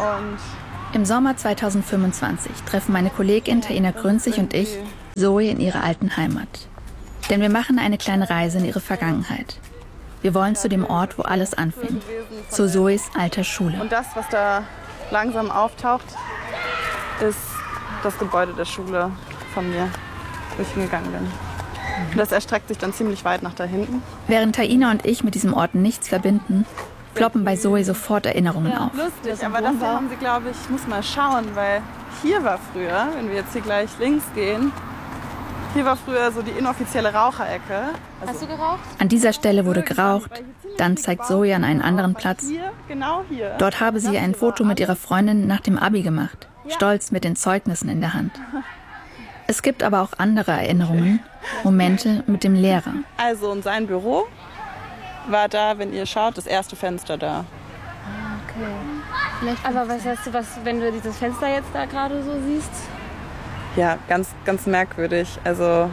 Und im Sommer 2025 treffen meine Kollegin Taina Grünzig und ich Zoe in ihrer alten Heimat. Denn wir machen eine kleine Reise in ihre Vergangenheit. Wir wollen zu dem Ort, wo alles anfing, zu Zoes alter Schule. Und das, was da langsam auftaucht, ist das Gebäude der Schule von mir, wo ich hingegangen bin. Und das erstreckt sich dann ziemlich weit nach da hinten. Während Taina und ich mit diesem Ort nichts verbinden, ploppen bei Zoe sofort Erinnerungen auf. Lustig, aber dafür haben sie, glaube ich muss mal schauen, weil hier war früher, wenn wir jetzt hier gleich links gehen, hier war früher so die inoffizielle Raucherecke. Hast du geraucht? An dieser Stelle wurde geraucht, dann zeigt Zoe an einen anderen Platz. Genau hier. Dort habe sie ein Foto mit ihrer Freundin nach dem Abi gemacht, stolz mit den Zeugnissen in der Hand. Es gibt aber auch andere Erinnerungen, Momente mit dem Lehrer. Also und sein Büro war da, wenn ihr schaut, das erste Fenster da. Okay. Aber was heißt du, wenn du dieses Fenster jetzt da gerade so siehst? Ja, ganz, ganz merkwürdig. Also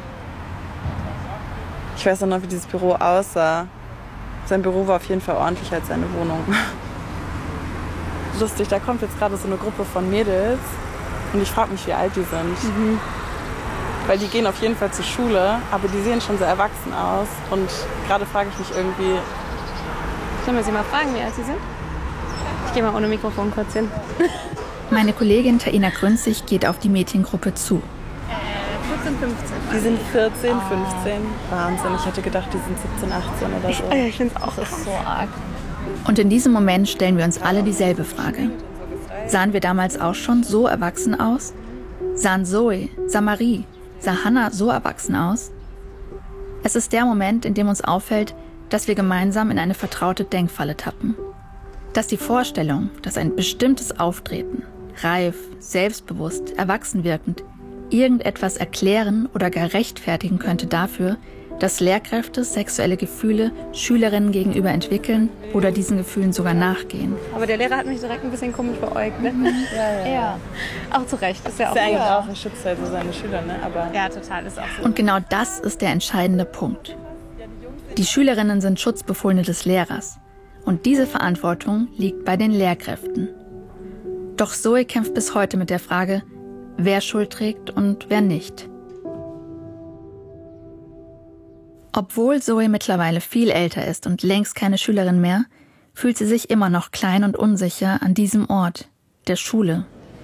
ich weiß auch noch, wie dieses Büro aussah. Sein Büro war auf jeden Fall ordentlicher als seine Wohnung. Lustig, da kommt jetzt gerade so eine Gruppe von Mädels und ich frage mich, wie alt die sind. Weil die gehen auf jeden Fall zur Schule, aber die sehen schon sehr erwachsen aus. Und gerade frage ich mich irgendwie... Sollen wir sie mal fragen, wie alt sie sind? Ich gehe mal ohne Mikrofon kurz hin. Meine Kollegin Taina Grünzig geht auf die Mädchengruppe zu. 14, 15. Die sind 14, 15. Wahnsinn, ich hätte gedacht, die sind 17, 18 oder so. Ich finde es auch so arg. Und in diesem Moment stellen wir uns alle dieselbe Frage. Sahen wir damals auch schon so erwachsen aus? Sahen Zoe, sah Marie, sah Hannah so erwachsen aus? Es ist der Moment, in dem uns auffällt, dass wir gemeinsam in eine vertraute Denkfalle tappen. Dass die Vorstellung, dass ein bestimmtes Auftreten, reif, selbstbewusst, erwachsen wirkend, irgendetwas erklären oder gar rechtfertigen könnte dafür, dass Lehrkräfte sexuelle Gefühle Schülerinnen gegenüber entwickeln oder diesen Gefühlen sogar nachgehen. Aber der Lehrer hat mich direkt ein bisschen komisch beäugt, ne? Ja. Auch zu Recht. Ist ja auch, eigentlich auch ein Schutz für seine Schüler, ne? Aber ja, total, ist auch so. Und genau das ist der entscheidende Punkt. Die Schülerinnen sind Schutzbefohlene des Lehrers. Und diese Verantwortung liegt bei den Lehrkräften. Doch Zoe kämpft bis heute mit der Frage, wer Schuld trägt und wer nicht. Obwohl Zoe mittlerweile viel älter ist und längst keine Schülerin mehr, fühlt sie sich immer noch klein und unsicher an diesem Ort, der Schule.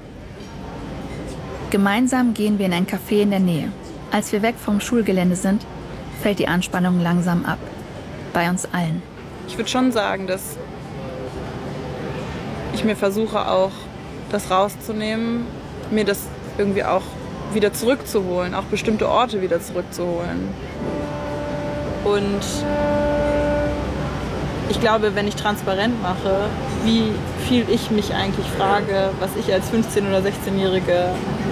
Gemeinsam gehen wir in ein Café in der Nähe. Als wir weg vom Schulgelände sind, fällt die Anspannung langsam ab. Bei uns allen. ich würde schon sagen, dass ich mir versuche auch, das rauszunehmen, mir das irgendwie auch wieder zurückzuholen, auch bestimmte Orte wieder zurückzuholen. Und ich glaube, wenn ich transparent mache, wie viel ich mich eigentlich frage, was ich als 15- oder 16-Jährige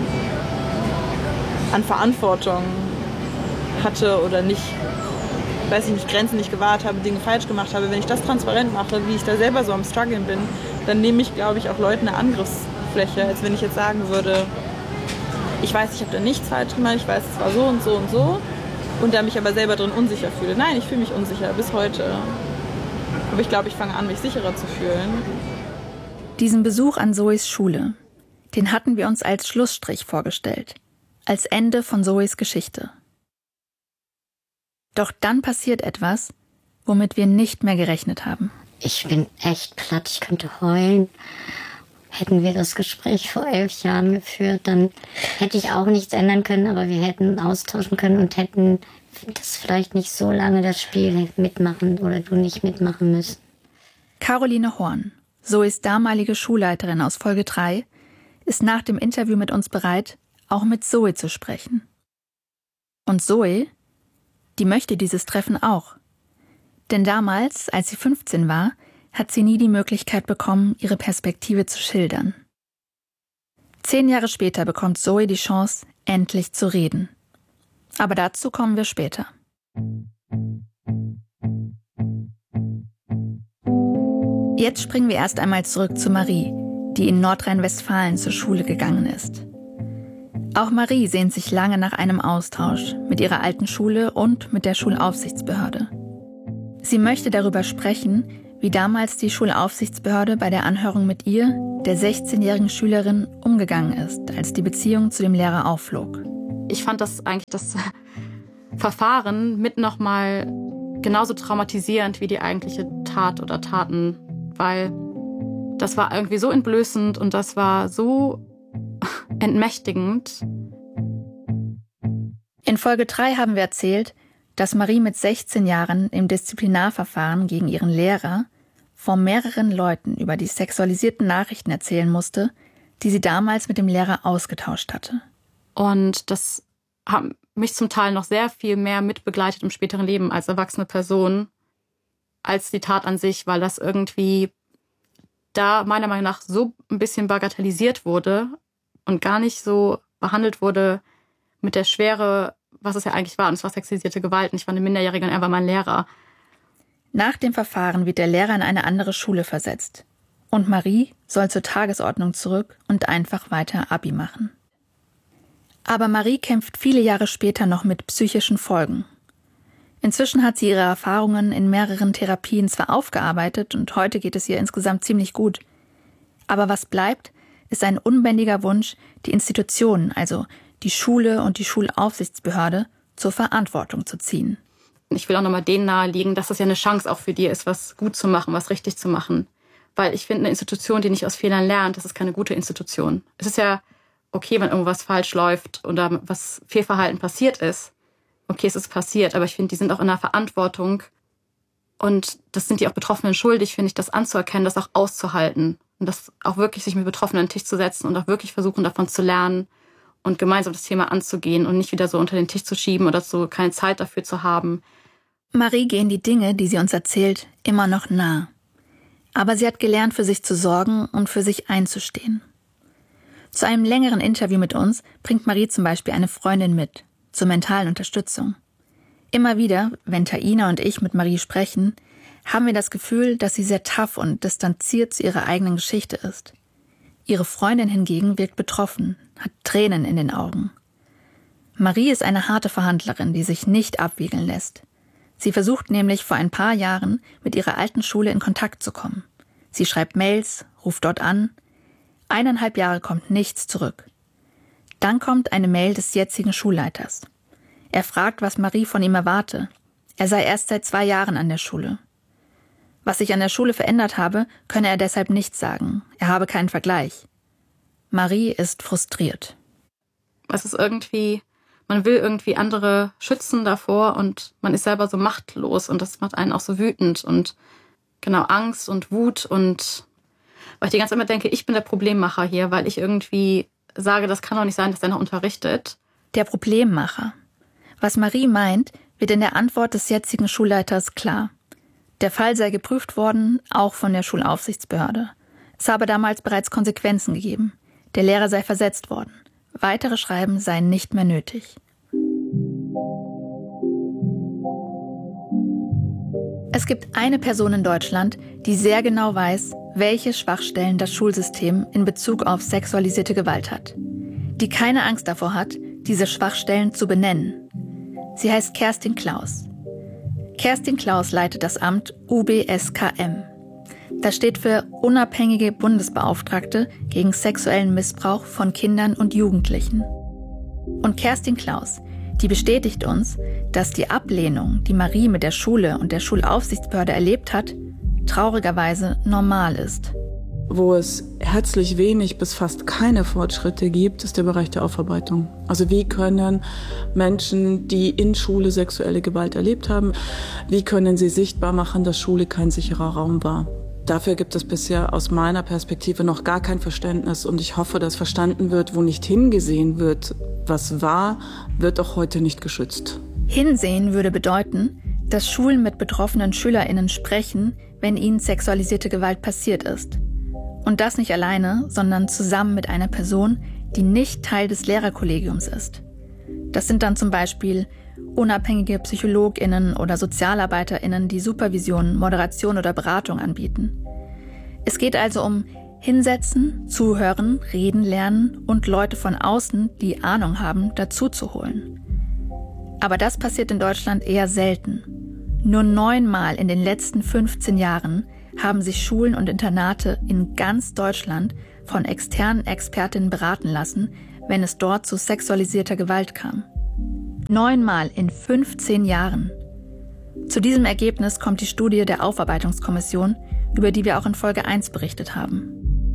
an Verantwortung hatte oder nicht, weiß ich nicht, Grenzen nicht gewahrt habe, Dinge falsch gemacht habe, wenn ich das transparent mache, wie ich da selber so am Struggeln bin, dann nehme ich, glaube ich, auch Leuten eine Angriffsfläche, als wenn ich jetzt sagen würde, ich weiß, ich habe da nichts falsch gemacht, ich weiß, es war so und so und so und da mich aber selber drin unsicher fühle. Nein, ich fühle mich unsicher bis heute. Aber ich glaube, ich fange an, mich sicherer zu fühlen. Diesen Besuch an Zoes Schule, den hatten wir uns als Schlussstrich vorgestellt, als Ende von Zoes Geschichte. Doch dann passiert etwas, womit wir nicht mehr gerechnet haben. Ich bin echt platt, ich könnte heulen. Hätten wir das Gespräch vor 11 Jahren geführt, dann hätte ich auch nichts ändern können, aber wir hätten austauschen können und hätten das vielleicht nicht so lange das Spiel mitmachen oder du nicht mitmachen müssen. Caroline Horn, Zoes damalige Schulleiterin aus Folge 3, ist nach dem Interview mit uns bereit, auch mit Zoe zu sprechen. Und Zoe, die möchte dieses Treffen auch. Denn damals, als sie 15 war, hat sie nie die Möglichkeit bekommen, ihre Perspektive zu schildern. 10 Jahre später bekommt Zoe die Chance, endlich zu reden. Aber dazu kommen wir später. Jetzt springen wir erst einmal zurück zu Marie, die in Nordrhein-Westfalen zur Schule gegangen ist. Auch Marie sehnt sich lange nach einem Austausch mit ihrer alten Schule und mit der Schulaufsichtsbehörde. Sie möchte darüber sprechen, wie damals die Schulaufsichtsbehörde bei der Anhörung mit ihr, der 16-jährigen Schülerin, umgegangen ist, als die Beziehung zu dem Lehrer aufflog. Ich fand das eigentlich das Verfahren mit nochmal genauso traumatisierend wie die eigentliche Tat oder Taten, weil das war irgendwie so entblößend und das war so entmächtigend. In Folge 3 haben wir erzählt, dass Marie mit 16 Jahren im Disziplinarverfahren gegen ihren Lehrer vor mehreren Leuten über die sexualisierten Nachrichten erzählen musste, die sie damals mit dem Lehrer ausgetauscht hatte. Und das hat mich zum Teil noch sehr viel mehr mitbegleitet im späteren Leben als erwachsene Person, als die Tat an sich, weil das irgendwie da meiner Meinung nach so ein bisschen bagatellisiert wurde und gar nicht so behandelt wurde mit der Schwere, was es ja eigentlich war. Und es war sexualisierte Gewalt. Und ich war eine Minderjährige und er war mein Lehrer. Nach dem Verfahren wird der Lehrer in eine andere Schule versetzt. Und Marie soll zur Tagesordnung zurück und einfach weiter Abi machen. Aber Marie kämpft viele Jahre später noch mit psychischen Folgen. Inzwischen hat sie ihre Erfahrungen in mehreren Therapien zwar aufgearbeitet und heute geht es ihr insgesamt ziemlich gut. Aber was bleibt, ist ein unbändiger Wunsch, die Institutionen, also die Schule und die Schulaufsichtsbehörde, zur Verantwortung zu ziehen. Ich will auch nochmal denen nahelegen, dass das ja eine Chance auch für die ist, was gut zu machen, was richtig zu machen. Weil ich finde, eine Institution, die nicht aus Fehlern lernt, das ist keine gute Institution. Es ist ja okay, wenn irgendwas falsch läuft oder was Fehlverhalten passiert ist. Okay, es ist passiert, aber ich finde, die sind auch in der Verantwortung. Und das sind die auch Betroffenen schuldig, finde ich, das anzuerkennen, das auch auszuhalten. Und das auch wirklich sich mit Betroffenen an den Tisch zu setzen und auch wirklich versuchen, davon zu lernen und gemeinsam das Thema anzugehen und nicht wieder so unter den Tisch zu schieben oder so keine Zeit dafür zu haben. Marie gehen die Dinge, die sie uns erzählt, immer noch nah. Aber sie hat gelernt, für sich zu sorgen und für sich einzustehen. Zu einem längeren Interview mit uns bringt Marie zum Beispiel eine Freundin mit, zur mentalen Unterstützung. Immer wieder, wenn Taina und ich mit Marie sprechen, haben wir das Gefühl, dass sie sehr tough und distanziert zu ihrer eigenen Geschichte ist. Ihre Freundin hingegen wirkt betroffen, hat Tränen in den Augen. Marie ist eine harte Verhandlerin, die sich nicht abwiegeln lässt. Sie versucht nämlich vor ein paar Jahren mit ihrer alten Schule in Kontakt zu kommen. Sie schreibt Mails, ruft dort an. 1,5 Jahre kommt nichts zurück. Dann kommt eine Mail des jetzigen Schulleiters. Er fragt, was Marie von ihm erwarte. Er sei erst seit 2 Jahren an der Schule. Was sich an der Schule verändert habe, könne er deshalb nicht sagen. Er habe keinen Vergleich. Marie ist frustriert. Es ist irgendwie, man will irgendwie andere schützen davor und man ist selber so machtlos und das macht einen auch so wütend und genau Angst und Wut und weil ich die ganze Zeit immer denke, ich bin der Problemmacher hier, weil ich irgendwie sage, das kann doch nicht sein, dass der noch unterrichtet. Der Problemmacher. Was Marie meint, wird in der Antwort des jetzigen Schulleiters klar. Der Fall sei geprüft worden, auch von der Schulaufsichtsbehörde. Es habe damals bereits Konsequenzen gegeben. Der Lehrer sei versetzt worden. Weitere Schreiben seien nicht mehr nötig. Es gibt eine Person in Deutschland, die sehr genau weiß, welche Schwachstellen das Schulsystem in Bezug auf sexualisierte Gewalt hat. Die keine Angst davor hat, diese Schwachstellen zu benennen. Sie heißt Kerstin Klaus. Kerstin Klaus leitet das Amt UBSKM. Das steht für Unabhängige Bundesbeauftragte gegen sexuellen Missbrauch von Kindern und Jugendlichen. Und Kerstin Klaus, die bestätigt uns, dass die Ablehnung, die Marie mit der Schule und der Schulaufsichtsbehörde erlebt hat, traurigerweise normal ist. Wo es herzlich wenig bis fast keine Fortschritte gibt, ist der Bereich der Aufarbeitung. Also wie können Menschen, die in Schule sexuelle Gewalt erlebt haben, wie können sie sichtbar machen, dass Schule kein sicherer Raum war? Dafür gibt es bisher aus meiner Perspektive noch gar kein Verständnis und ich hoffe, dass verstanden wird, wo nicht hingesehen wird, was war, wird auch heute nicht geschützt. Hinsehen würde bedeuten, dass Schulen mit betroffenen SchülerInnen sprechen, wenn ihnen sexualisierte Gewalt passiert ist. Und das nicht alleine, sondern zusammen mit einer Person, die nicht Teil des Lehrerkollegiums ist. Das sind dann zum Beispiel unabhängige PsychologInnen oder SozialarbeiterInnen, die Supervision, Moderation oder Beratung anbieten. Es geht also um Hinsetzen, Zuhören, Reden lernen und Leute von außen, die Ahnung haben, dazu zu holen. Aber das passiert in Deutschland eher selten. Nur 9 Mal in den letzten 15 Jahren haben sich Schulen und Internate in ganz Deutschland von externen Expertinnen beraten lassen, wenn es dort zu sexualisierter Gewalt kam. 9-mal in 15 Jahren. Zu diesem Ergebnis kommt die Studie der Aufarbeitungskommission, über die wir auch in Folge 1 berichtet haben.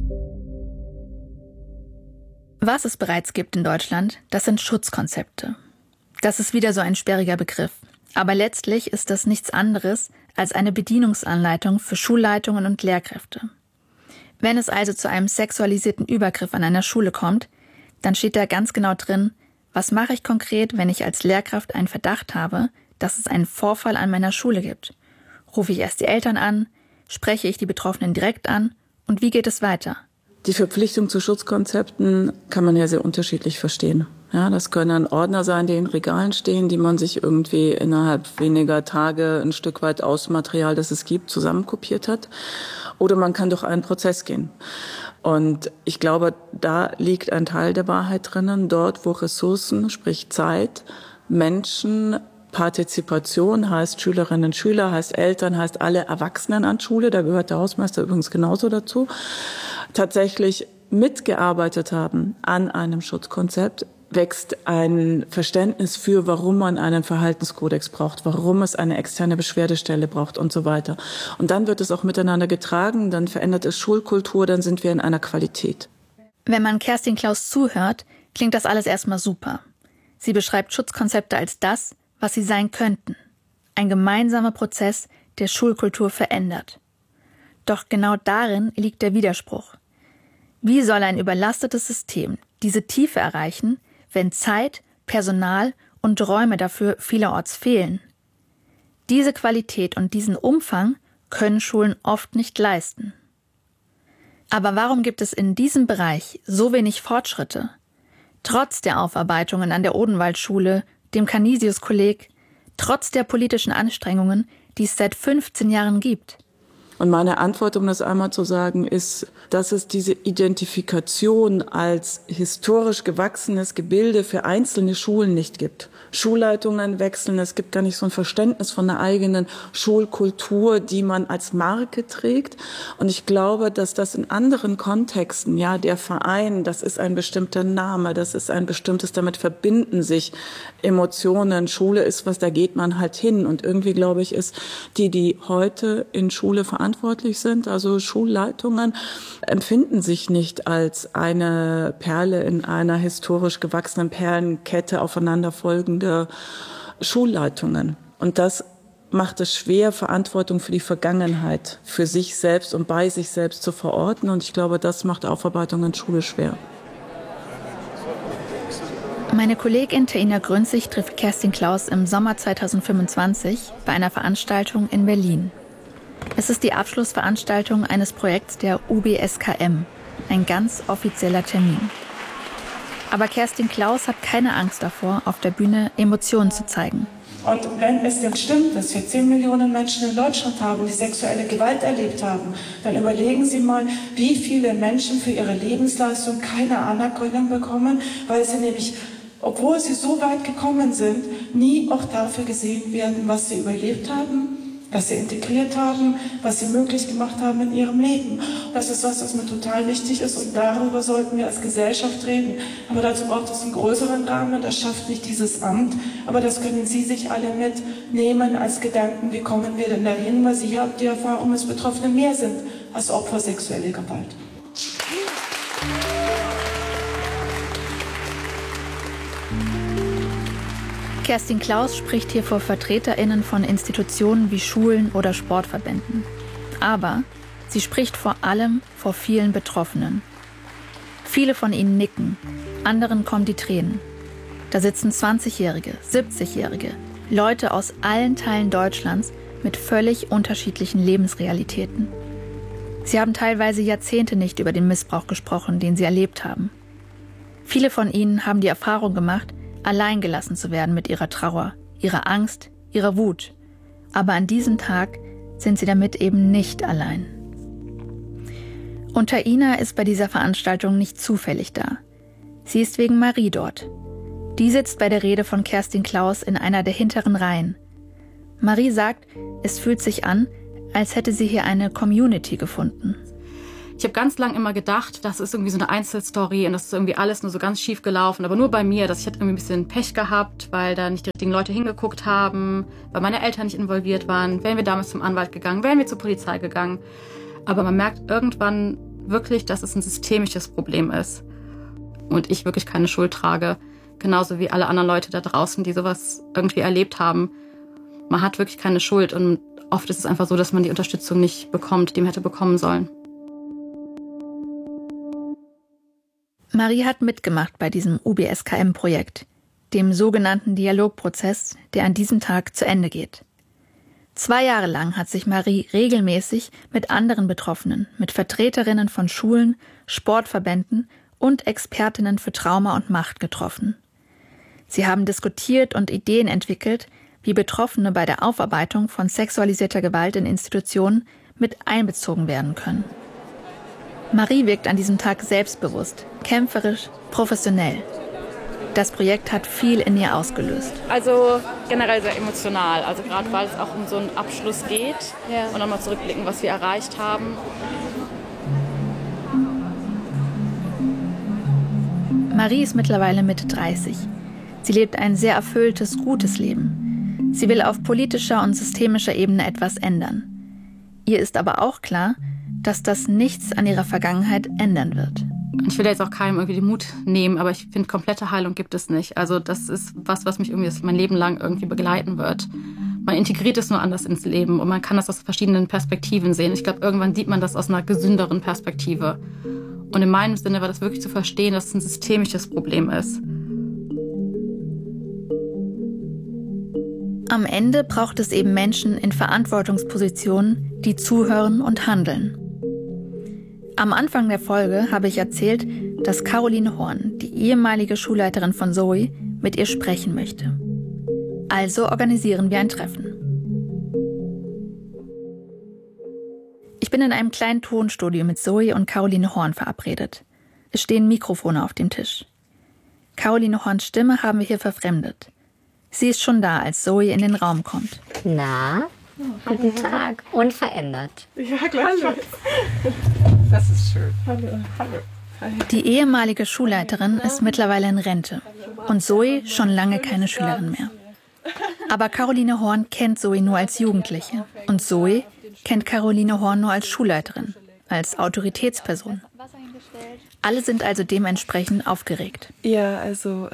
Was es bereits gibt in Deutschland, das sind Schutzkonzepte. Das ist wieder so ein sperriger Begriff. Aber letztlich ist das nichts anderes als eine Bedienungsanleitung für Schulleitungen und Lehrkräfte. Wenn es also zu einem sexualisierten Übergriff an einer Schule kommt, dann steht da ganz genau drin, was mache ich konkret, wenn ich als Lehrkraft einen Verdacht habe, dass es einen Vorfall an meiner Schule gibt. Rufe ich erst die Eltern an, spreche ich die Betroffenen direkt an und wie geht es weiter? Die Verpflichtung zu Schutzkonzepten kann man ja sehr unterschiedlich verstehen. Ja, das können Ordner sein, die in Regalen stehen, die man sich irgendwie innerhalb weniger Tage ein Stück weit aus Material, das es gibt, zusammenkopiert hat. Oder man kann durch einen Prozess gehen. Und ich glaube, da liegt ein Teil der Wahrheit drinnen, dort, wo Ressourcen, sprich Zeit, Menschen, Partizipation heißt Schülerinnen und Schüler, heißt Eltern, heißt alle Erwachsenen an Schule, da gehört der Hausmeister übrigens genauso dazu, tatsächlich mitgearbeitet haben an einem Schutzkonzept, wächst ein Verständnis für, warum man einen Verhaltenskodex braucht, warum es eine externe Beschwerdestelle braucht und so weiter. Und dann wird es auch miteinander getragen, dann verändert es Schulkultur, dann sind wir in einer Qualität. Wenn man Kerstin Klaus zuhört, klingt das alles erstmal super. Sie beschreibt Schutzkonzepte als das, was sie sein könnten. Ein gemeinsamer Prozess, der Schulkultur verändert. Doch genau darin liegt der Widerspruch. Wie soll ein überlastetes System diese Tiefe erreichen, wenn Zeit, Personal und Räume dafür vielerorts fehlen? Diese Qualität und diesen Umfang können Schulen oft nicht leisten. Aber warum gibt es in diesem Bereich so wenig Fortschritte? Trotz der Aufarbeitungen an der Odenwaldschule, dem Canisius-Kolleg, trotz der politischen Anstrengungen, die es seit 15 Jahren gibt. Und meine Antwort, um das einmal zu sagen, ist, dass es diese Identifikation als historisch gewachsenes Gebilde für einzelne Schulen nicht gibt. Schulleitungen wechseln, es gibt gar nicht so ein Verständnis von einer eigenen Schulkultur, die man als Marke trägt. Und ich glaube, dass das in anderen Kontexten, ja, der Verein, das ist ein bestimmter Name, das ist ein bestimmtes, damit verbinden sich Emotionen. Schule ist was, da geht man halt hin. Und irgendwie, glaube ich, ist die heute in Schule verantwortlich sind, also Schulleitungen, empfinden sich nicht als eine Perle in einer historisch gewachsenen Perlenkette aufeinanderfolgende Schulleitungen. Und das macht es schwer, Verantwortung für die Vergangenheit, für sich selbst und bei sich selbst zu verorten. Und ich glaube, das macht Aufarbeitung in Schule schwer. Meine Kollegin Taina Grünzig trifft Kerstin Klaus im Sommer 2025 bei einer Veranstaltung in Berlin. Es ist die Abschlussveranstaltung eines Projekts der UBSKM, ein ganz offizieller Termin. Aber Kerstin Klaus hat keine Angst davor, auf der Bühne Emotionen zu zeigen. Und wenn es denn stimmt, dass wir 10 Millionen Menschen in Deutschland haben, die sexuelle Gewalt erlebt haben, dann überlegen Sie mal, wie viele Menschen für ihre Lebensleistung keine Anerkennung bekommen, weil sie nämlich, obwohl sie so weit gekommen sind, nie auch dafür gesehen werden, was sie überlebt haben, was sie integriert haben, was sie möglich gemacht haben in ihrem Leben. Das ist was mir total wichtig ist und darüber sollten wir als Gesellschaft reden. Aber dazu braucht es einen größeren Rahmen, das schafft nicht dieses Amt, aber das können Sie sich alle mitnehmen als Gedanken, wie kommen wir denn dahin, weil Sie haben die Erfahrung, dass Betroffene mehr sind als Opfer sexueller Gewalt. Kerstin Klaus spricht hier vor VertreterInnen von Institutionen wie Schulen oder Sportverbänden. Aber sie spricht vor allem vor vielen Betroffenen. Viele von ihnen nicken, anderen kommen die Tränen. Da sitzen 20-Jährige, 70-Jährige, Leute aus allen Teilen Deutschlands mit völlig unterschiedlichen Lebensrealitäten. Sie haben teilweise Jahrzehnte nicht über den Missbrauch gesprochen, den sie erlebt haben. Viele von ihnen haben die Erfahrung gemacht, allein gelassen zu werden mit ihrer Trauer, ihrer Angst, ihrer Wut. Aber an diesem Tag sind sie damit eben nicht allein. Und Taina ist bei dieser Veranstaltung nicht zufällig da. Sie ist wegen Marie dort. Die sitzt bei der Rede von Kerstin Klaus in einer der hinteren Reihen. Marie sagt, es fühlt sich an, als hätte sie hier eine Community gefunden. Ich habe ganz lang immer gedacht, das ist irgendwie so eine Einzelstory und das ist irgendwie alles nur so ganz schief gelaufen. Aber nur bei mir, dass ich hatte irgendwie ein bisschen Pech gehabt, weil da nicht die richtigen Leute hingeguckt haben, weil meine Eltern nicht involviert waren. Wären wir damals zum Anwalt gegangen, wären wir zur Polizei gegangen. Aber man merkt irgendwann wirklich, dass es ein systemisches Problem ist. Und ich wirklich keine Schuld trage. Genauso wie alle anderen Leute da draußen, die sowas irgendwie erlebt haben. Man hat wirklich keine Schuld und oft ist es einfach so, dass man die Unterstützung nicht bekommt, die man hätte bekommen sollen. Marie hat mitgemacht bei diesem UBSKM-Projekt, dem sogenannten Dialogprozess, der an diesem Tag zu Ende geht. 2 Jahre lang hat sich Marie regelmäßig mit anderen Betroffenen, mit Vertreterinnen von Schulen, Sportverbänden und Expertinnen für Trauma und Macht getroffen. Sie haben diskutiert und Ideen entwickelt, wie Betroffene bei der Aufarbeitung von sexualisierter Gewalt in Institutionen mit einbezogen werden können. Marie wirkt an diesem Tag selbstbewusst, kämpferisch, professionell. Das Projekt hat viel in ihr ausgelöst. Also generell sehr emotional, also gerade weil es auch um so einen Abschluss geht und nochmal zurückblicken, was wir erreicht haben. Marie ist mittlerweile Mitte 30. Sie lebt ein sehr erfülltes, gutes Leben. Sie will auf politischer und systemischer Ebene etwas ändern. Ihr ist aber auch klar, dass das nichts an ihrer Vergangenheit ändern wird. Ich will jetzt auch keinem irgendwie den Mut nehmen, aber ich finde, komplette Heilung gibt es nicht. Also das ist was mich irgendwie mein Leben lang irgendwie begleiten wird. Man integriert es nur anders ins Leben und man kann das aus verschiedenen Perspektiven sehen. Ich glaube, irgendwann sieht man das aus einer gesünderen Perspektive. Und in meinem Sinne war das wirklich zu verstehen, dass es ein systemisches Problem ist. Am Ende braucht es eben Menschen in Verantwortungspositionen, die zuhören und handeln. Am Anfang der Folge habe ich erzählt, dass Caroline Horn, die ehemalige Schulleiterin von Zoe, mit ihr sprechen möchte. Also organisieren wir ein Treffen. Ich bin in einem kleinen Tonstudio mit Zoe und Caroline Horn verabredet. Es stehen Mikrofone auf dem Tisch. Caroline Horns Stimme haben wir hier verfremdet. Sie ist schon da, als Zoe in den Raum kommt. Na, guten Tag. Unverändert. Ja, klar. Das ist schön. Hallo. Die ehemalige Schulleiterin ist mittlerweile in Rente und Zoe schon lange keine Schülerin mehr. Aber Caroline Horn kennt Zoe nur als Jugendliche und Zoe kennt Caroline Horn nur als Schulleiterin, als Autoritätsperson. Alle sind also dementsprechend aufgeregt. Ja, also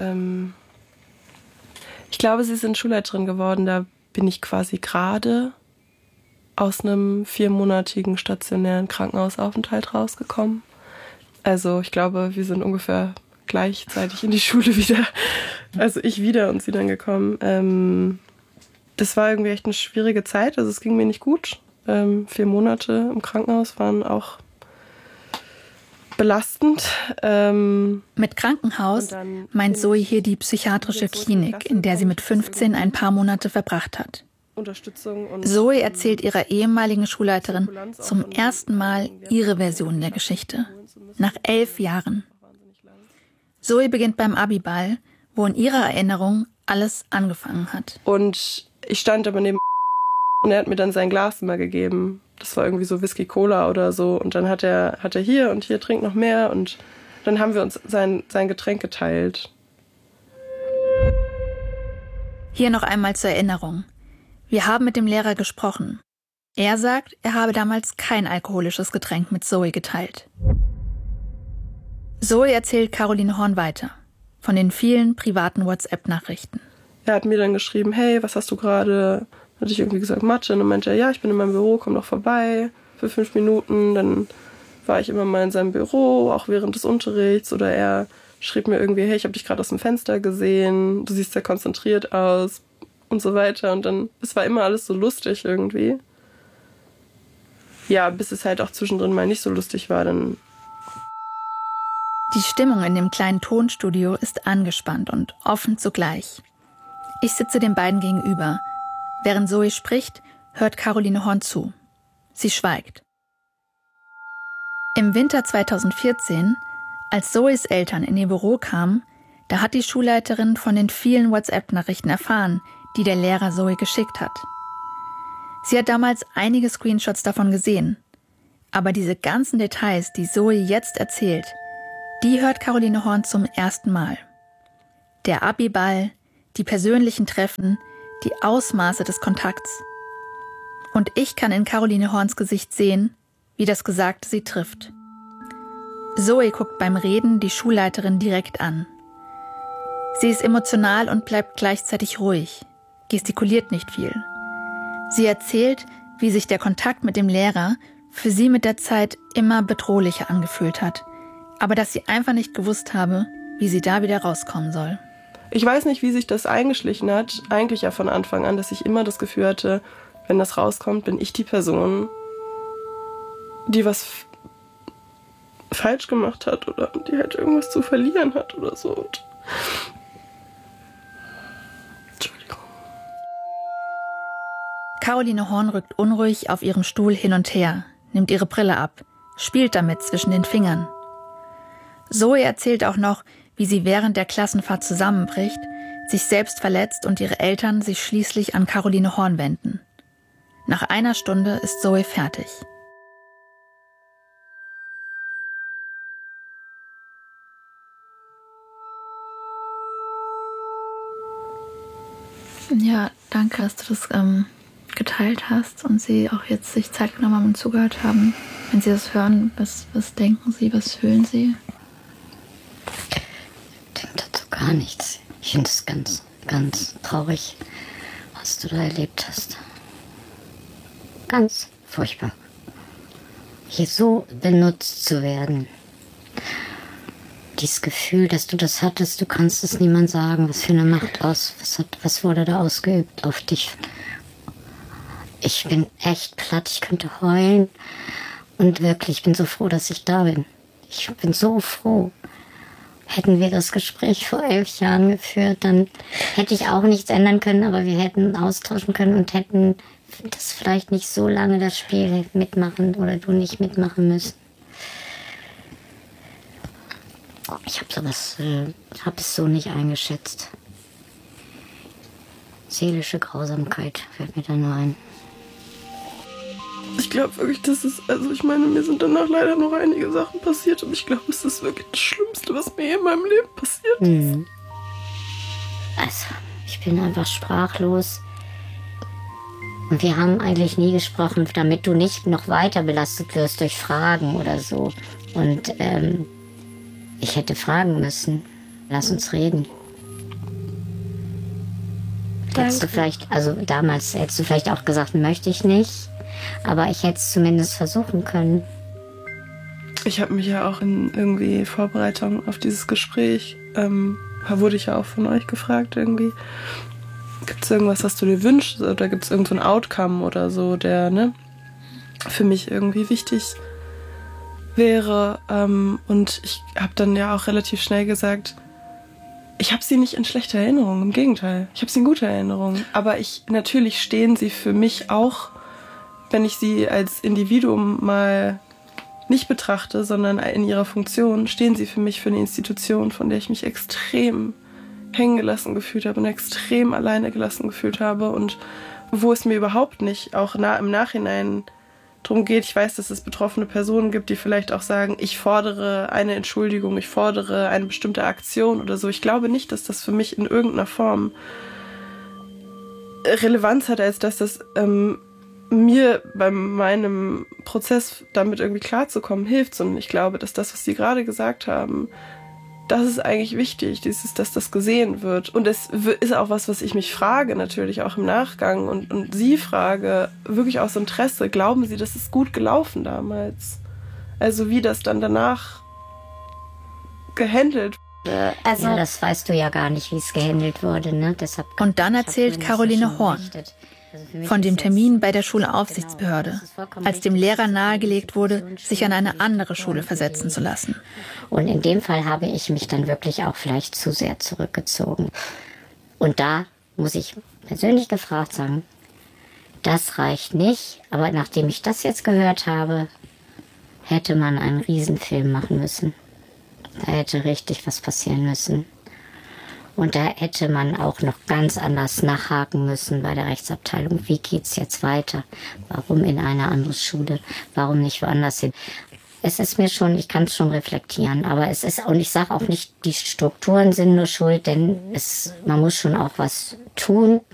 ich glaube, sie sind Schulleiterin geworden. Da bin ich quasi gerade aus einem 4-monatigen stationären Krankenhausaufenthalt rausgekommen. Also ich glaube, wir sind ungefähr gleichzeitig in die Schule wieder. Also ich wieder und sie dann gekommen. Das war irgendwie echt eine schwierige Zeit. Also es ging mir nicht gut. 4 Monate im Krankenhaus waren auch belastend. Mit Krankenhaus meint Zoe hier die psychiatrische Klinik, in der sie mit 15 ein paar Monate verbracht hat. Zoe erzählt ihrer ehemaligen Schulleiterin zum ersten Mal ihre Version der Geschichte. Nach 11 Jahren. Zoe beginnt beim Abiball, wo in ihrer Erinnerung alles angefangen hat. Und ich stand aber neben und er hat mir dann sein Glas immer gegeben. Das war irgendwie so Whisky-Cola oder so. Und dann hat er hier und hier trinkt noch mehr. Und dann haben wir uns sein Getränk geteilt. Hier noch einmal zur Erinnerung. Wir haben mit dem Lehrer gesprochen. Er sagt, er habe damals kein alkoholisches Getränk mit Zoe geteilt. Zoe erzählt Caroline Horn weiter. Von den vielen privaten WhatsApp-Nachrichten. Er hat mir dann geschrieben, hey, was hast du gerade? Hatte ich irgendwie gesagt, Mathe. Und dann meinte er, ja, ich bin in meinem Büro, komm doch vorbei für 5 Minuten. Dann war ich immer mal in seinem Büro, auch während des Unterrichts. Oder er schrieb mir irgendwie, hey, ich habe dich gerade aus dem Fenster gesehen, du siehst sehr konzentriert aus und so weiter. Und dann, es war immer alles so lustig irgendwie. Ja, bis es halt auch zwischendrin mal nicht so lustig war, dann. Die Stimmung in dem kleinen Tonstudio ist angespannt und offen zugleich. Ich sitze den beiden gegenüber. Während Zoe spricht, hört Caroline Horn zu. Sie schweigt. Im Winter 2014, als Zoes Eltern in ihr Büro kamen, da hat die Schulleiterin von den vielen WhatsApp-Nachrichten erfahren, die der Lehrer Zoe geschickt hat. Sie hat damals einige Screenshots davon gesehen. Aber diese ganzen Details, die Zoe jetzt erzählt, die hört Caroline Horn zum ersten Mal. Der Abiball, die persönlichen Treffen, die Ausmaße des Kontakts. Und ich kann in Caroline Horns Gesicht sehen, wie das Gesagte sie trifft. Zoe guckt beim Reden die Schulleiterin direkt an. Sie ist emotional und bleibt gleichzeitig ruhig, gestikuliert nicht viel. Sie erzählt, wie sich der Kontakt mit dem Lehrer für sie mit der Zeit immer bedrohlicher angefühlt hat, aber dass sie einfach nicht gewusst habe, wie sie da wieder rauskommen soll. Ich weiß nicht, wie sich das eingeschlichen hat, eigentlich ja von Anfang an, dass ich immer das Gefühl hatte, wenn das rauskommt, bin ich die Person, die was falsch gemacht hat oder die halt irgendwas zu verlieren hat oder so. Und Entschuldigung. Caroline Horn rückt unruhig auf ihrem Stuhl hin und her, nimmt ihre Brille ab, spielt damit zwischen den Fingern. Zoe erzählt auch noch, wie sie während der Klassenfahrt zusammenbricht, sich selbst verletzt und ihre Eltern sich schließlich an Caroline Horn wenden. Nach einer Stunde ist Zoe fertig. Ja, danke, dass du das geteilt hast und Sie auch jetzt sich Zeit genommen haben und zugehört haben. Wenn Sie das hören, was denken Sie, was fühlen Sie? Ich denke dazu gar nichts. Ich finde es ganz, ganz traurig, was du da erlebt hast. Ganz furchtbar. Hier so benutzt zu werden. Dieses Gefühl, dass du das hattest, du kannst es niemand sagen, was für eine Macht aus, was wurde da ausgeübt auf dich. Ich bin echt platt, ich könnte heulen und wirklich, ich bin so froh, dass ich da bin. Ich bin so froh. Hätten wir das Gespräch vor 11 Jahren geführt, dann hätte ich auch nichts ändern können, aber wir hätten austauschen können und hätten das vielleicht nicht so lange das Spiel mitmachen oder du nicht mitmachen müssen. Ich habe es so nicht eingeschätzt. Seelische Grausamkeit fällt mir da nur ein. Ich glaube wirklich, ich meine, mir sind danach leider noch einige Sachen passiert und ich glaube, es ist wirklich das Schlimmste, was mir in meinem Leben passiert ist. Also, ich bin einfach sprachlos. Und wir haben eigentlich nie gesprochen, damit du nicht noch weiter belastet wirst durch Fragen oder so. Und ich hätte fragen müssen. Lass uns reden. Hättest du vielleicht, also damals hättest du vielleicht auch gesagt, möchte ich nicht. Aber ich hätte es zumindest versuchen können. Ich habe mich ja auch in irgendwie Vorbereitung auf dieses Gespräch, wurde ich ja auch von euch gefragt irgendwie, gibt es irgendwas, was du dir wünschst oder gibt es irgend so ein Outcome oder so, der für mich irgendwie wichtig wäre. Und ich habe dann ja auch relativ schnell gesagt, ich habe sie nicht in schlechter Erinnerung, im Gegenteil. Ich habe sie in guter Erinnerung. Aber natürlich stehen sie für mich auch, wenn ich sie als Individuum mal nicht betrachte, sondern in ihrer Funktion, stehen sie für mich für eine Institution, von der ich mich extrem hängen gelassen gefühlt habe und extrem alleine gelassen gefühlt habe und wo es mir überhaupt nicht auch im Nachhinein darum geht. Ich weiß, dass es betroffene Personen gibt, die vielleicht auch sagen, ich fordere eine Entschuldigung, ich fordere eine bestimmte Aktion oder so. Ich glaube nicht, dass das für mich in irgendeiner Form Relevanz hat, als dass das mir bei meinem Prozess damit irgendwie klarzukommen hilft, sondern ich glaube, dass das, was Sie gerade gesagt haben, das ist eigentlich wichtig, dass das gesehen wird. Und es ist auch was ich mich frage, natürlich auch im Nachgang und Sie frage, wirklich aus Interesse, glauben Sie, das ist gut gelaufen damals? Also wie das dann danach gehandelt wurde. Also ja, das weißt du ja gar nicht, wie es gehandelt wurde, ne? Deshalb und dann erzählt Caroline Horn von dem Termin bei der Schulaufsichtsbehörde, als dem Lehrer nahegelegt wurde, sich an eine andere Schule versetzen zu lassen. Und in dem Fall habe ich mich dann wirklich auch vielleicht zu sehr zurückgezogen. Und da muss ich persönlich gefragt sagen, das reicht nicht, aber nachdem ich das jetzt gehört habe, hätte man einen Riesenfilm machen müssen. Da hätte richtig was passieren müssen. Und da hätte man auch noch ganz anders nachhaken müssen bei der Rechtsabteilung. Wie geht's jetzt weiter? Warum in eine andere Schule? Warum nicht woanders hin? Es ist mir schon, ich kann es schon reflektieren, aber es ist, und ich sage auch nicht, die Strukturen sind nur schuld, denn man muss schon auch was tun.